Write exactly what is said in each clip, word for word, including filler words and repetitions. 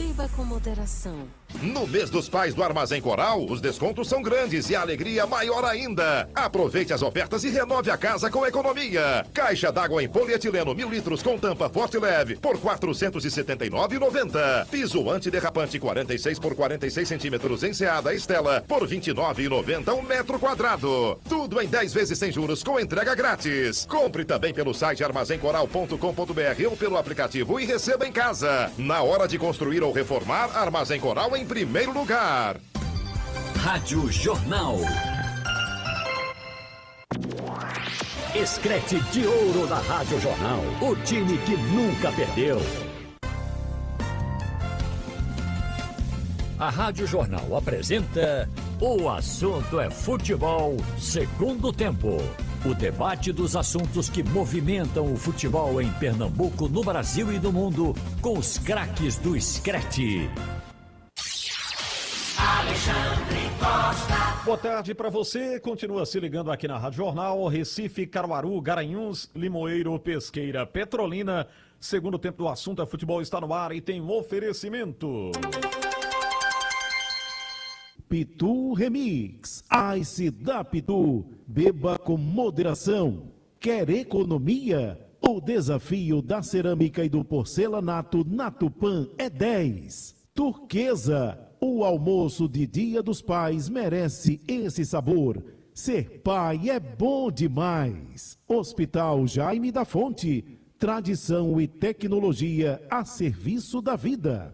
Beba com moderação. No mês dos pais do Armazém Coral, os descontos são grandes e a alegria maior ainda. Aproveite as ofertas e renove a casa com economia. Caixa d'água em polietileno mil litros com tampa forte e leve por quatrocentos e setenta e nove reais e noventa centavos. Piso antiderrapante quarenta e seis por quarenta e seis centímetros em Seada Estela por vinte e nove reais e noventa centavos um metro quadrado. Tudo em dez vezes sem juros com entrega grátis. Compre também pelo site armazém coral ponto com ponto br ou pelo aplicativo e receba em casa. Na hora de construir ou reformar, Armazém Coral em primeiro lugar. Rádio Jornal. Escrete de ouro da Rádio Jornal. O time que nunca perdeu. A Rádio Jornal apresenta O Assunto é Futebol, segundo tempo. O debate dos assuntos que movimentam o futebol em Pernambuco, no Brasil e no mundo, com os craques do Screte. Alexandre Costa. Boa tarde para você. Continua se ligando aqui na Rádio Jornal. Recife, Caruaru, Garanhuns, Limoeiro, Pesqueira, Petrolina. Segundo tempo do Assunto é Futebol está no ar e tem um oferecimento. Pitu Remix, Ice da Pitu, beba com moderação. Quer economia? O desafio da cerâmica e do porcelanato na Tupã é dez. Turquesa, o almoço de Dia dos Pais merece esse sabor. Ser pai é bom demais. Hospital Jaime da Fonte, tradição e tecnologia a serviço da vida.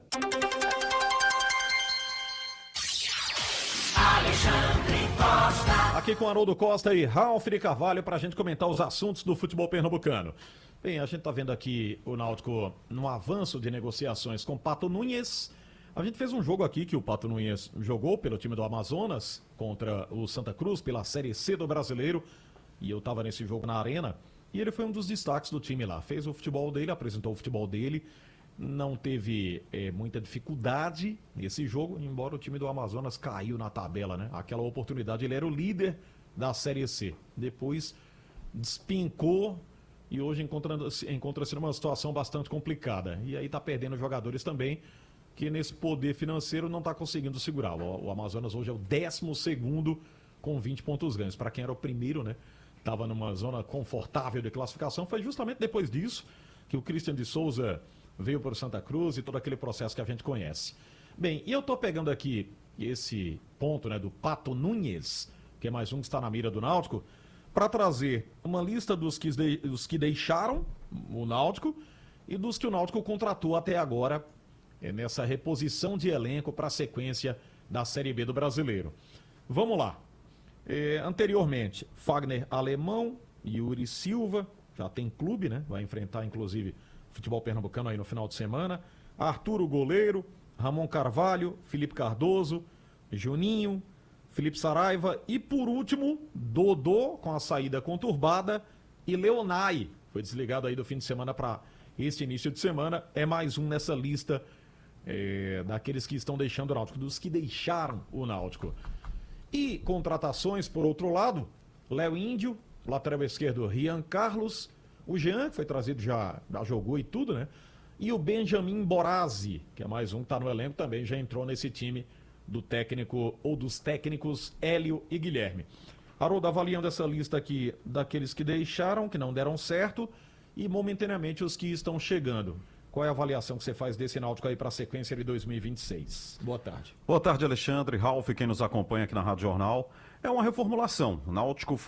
Alexandre Costa. Aqui com Haroldo Costa e Ralf de Carvalho para a gente comentar os assuntos do futebol pernambucano. Bem, a gente está vendo aqui o Náutico no avanço de negociações com Pato Núñez. A gente fez um jogo aqui que o Pato Núñez jogou pelo time do Amazonas contra o Santa Cruz pela Série C do Brasileiro. E eu estava nesse jogo na Arena e ele foi um dos destaques do time lá. Fez o futebol dele, apresentou o futebol dele. Não teve é, muita dificuldade nesse jogo, embora o time do Amazonas caiu na tabela, né? Aquela oportunidade, ele era o líder da Série C. Depois despencou e hoje encontra-se encontra numa situação bastante complicada. E aí tá perdendo jogadores também, que nesse poder financeiro não tá conseguindo segurar. O, o Amazonas hoje é o décimo segundo com vinte pontos ganhos. Para quem era o primeiro, né? Tava numa zona confortável de classificação. Foi justamente depois disso que o Christian de Souza veio para o Santa Cruz e todo aquele processo que a gente conhece. Bem, e eu tô pegando aqui esse ponto, né, do Pato Núñez, que é mais um que está na mira do Náutico, para trazer uma lista dos que, de, dos que deixaram o Náutico e dos que o Náutico contratou até agora é, nessa reposição de elenco para a sequência da Série B do Brasileiro. Vamos lá. É, anteriormente, Fagner Alemão, Yuri Silva, já tem clube, né? Vai enfrentar, inclusive, futebol pernambucano aí no final de semana. Arturo Goleiro, Ramon Carvalho, Felipe Cardoso, Juninho, Felipe Saraiva e, por último, Dodô, com a saída conturbada, e Leonai, foi desligado aí do fim de semana para este início de semana. É mais um nessa lista é, daqueles que estão deixando o Náutico, dos que deixaram o Náutico. E contratações, por outro lado, Léo Índio, lateral esquerdo Rian Carlos, o Jean, que foi trazido, já, já jogou e tudo, né? E o Benjamin Borazzi, que é mais um que está no elenco, também já entrou nesse time do técnico, ou dos técnicos Hélio e Guilherme. Haroldo, avaliando essa lista aqui daqueles que deixaram, que não deram certo, e momentaneamente os que estão chegando. Qual é a avaliação que você faz desse Náutico aí para a sequência de dois mil e vinte e seis? Boa tarde. Boa tarde, Alexandre, Ralf, quem nos acompanha aqui na Rádio Jornal. É uma reformulação. O Náutico